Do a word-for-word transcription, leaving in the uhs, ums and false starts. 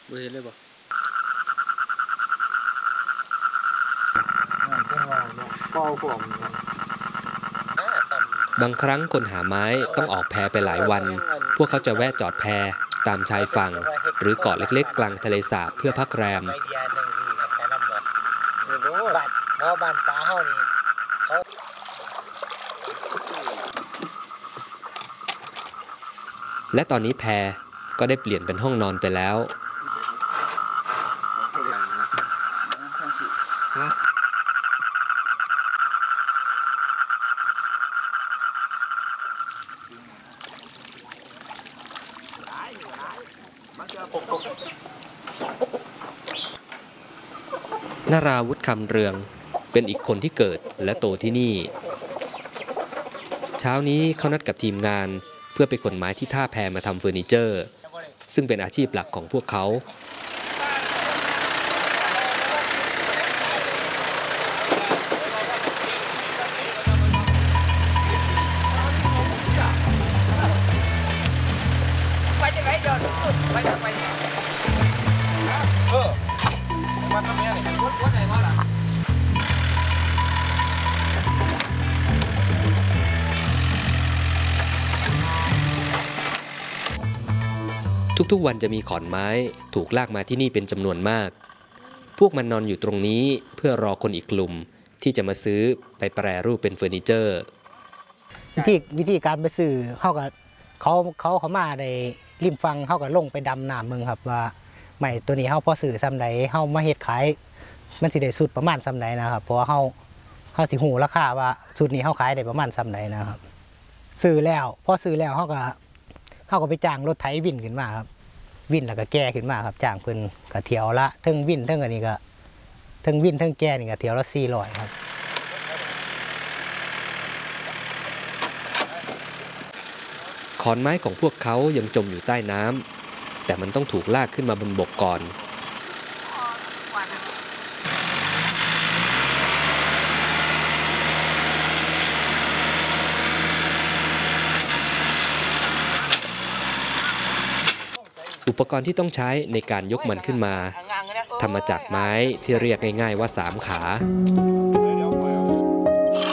บ่เห็นเลยบ่บางครั้งคนหาไม้ต้องออกแพไปหลายวันพวกเขาจะแวะจอดแพตามชายฝั่งหรือเกาะเล็กๆกลางทะเลสาบเพื่อพักแรมและตอนนี้แพก็ได้เปลี่ยนเป็นห้องนอนไปแล้วนาราวุฒิคำเรืองเป็นอีกคนที่เกิดและโตที่นี่เช้านี้เขานัดกับทีมงานเพื่อไปขนไม้ที่ท่าแพมาทำเฟอร์นิเจอร์ซึ่งเป็นอาชีพหลักของพวกเขาทุกๆวันจะมีขอนไม้ถูกลากมาที่นี่เป็นจำนวนมากพวกมันนอนอยู่ตรงนี้เพื่อรอคนอีกกลุ่มที่จะมาซื้อไปแปรรูปเป็นเฟอร์นิเจอร์วิธีวิธีการไปซื้อเขาก็เขาเขาเขามาในริมฟังเขาก็ลงไปดำน้ำเมืองครับว่าใหม่ตัวนี้เขาพอซื้อซ้ำไหนเขามาเฮ็ดขายมันสิได้สุดประมาณซ้ำไหนนะครับเพราะว่าเขาเขาสิหูราคาว่าสุดนี้เขาขายได้ประมาณซ้ำไหนนะครับซื้อแล้วพอซื้อแล้วเขาก็เขาก็ไปจ้างรถไถวินขึ้นมาครับวินแล้วก็แก่ขึ้นมาครับจ้างเพิ่นก็เที่ยวละทั้งวินทั้งอันนี้ก็ทั้งวินทั้งแก่นี่ก็เที่ยวละสี่ร้อยครับขอนไม้ของพวกเขายังจมอยู่ใต้น้ำแต่มันต้องถูกลากขึ้นมาบนบกก่อนอุปกรณ์ที่ต้องใช้ในการยกมันขึ้นมาทำมาจากไม้ที่เรียกง่ายๆว่าสามขา